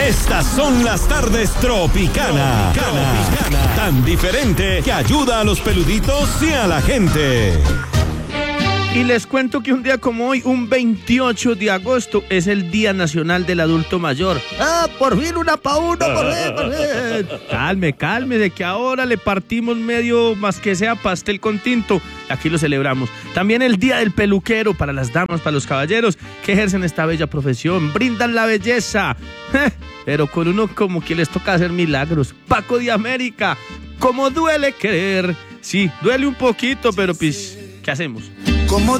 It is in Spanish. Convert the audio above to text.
Estas son las tardes Tropicana. Tan diferente que ayuda a los peluditos y a la gente. Y les cuento que un día como hoy, un 28 de agosto, es el Día Nacional del Adulto Mayor. ¡Ah, por fin una pa' uno, por fin! Calme, de que ahora le partimos medio más que sea pastel con tinto. Aquí lo celebramos. También el Día del Peluquero para las damas, para los caballeros que ejercen esta bella profesión, brindan la belleza. Pero con uno como que les toca hacer milagros. Paco de América, ¿cómo duele querer? Sí, duele un poquito, pero pues, ¿qué hacemos? Como